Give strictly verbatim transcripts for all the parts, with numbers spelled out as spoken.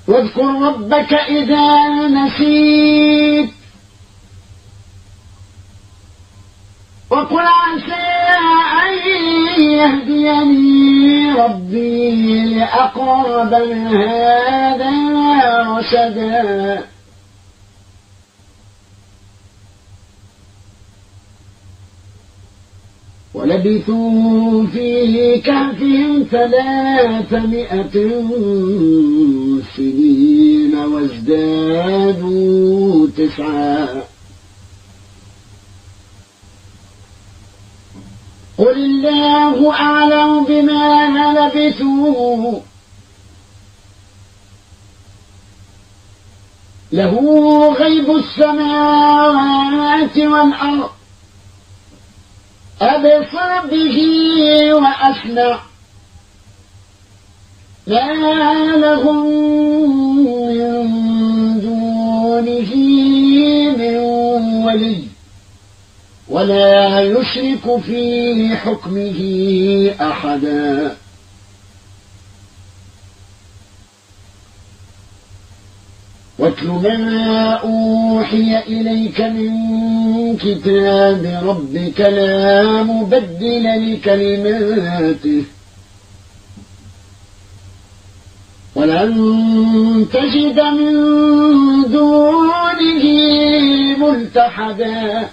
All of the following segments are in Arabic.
واذكر ربك إذا نسيت وقل عسى أن يهديني ربي لأقرب من هذا رشدا ولبثوا في كهفهم ثلاثمائة سنين وازدادوا تسعا قل الله أعلم بما لبثوا له غيب السماوات والأرض أبصر به وأسمع ما لهم من دونه من ولي ولا يشرك في حكمه أحدا واتل ما أوحي إليك من كتاب ربك لا مبدل لكلماته ولن تجد من دونه ملتحدا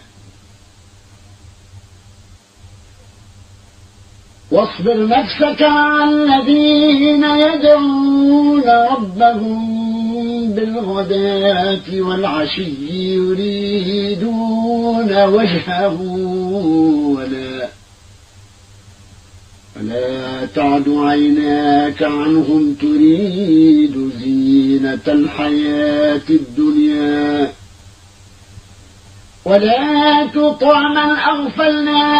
واصبر نفسك على الذين يدعون ربهم بالغداة والعشي يريدون وجهه ولا ولا تعد عيناك عنهم تريد زينة الحياة الدنيا ولا تطع من أغفلنا